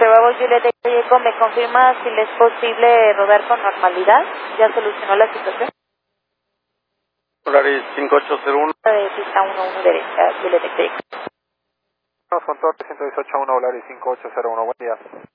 Bravo Juliet Eco, ¿me confirma si le es posible rodar con normalidad? ¿Ya solucionó la situación? Polaris 5801. De pista 11 derecha, Juliet Eco. Nos contó 318-1 Volaris 5801, buen día.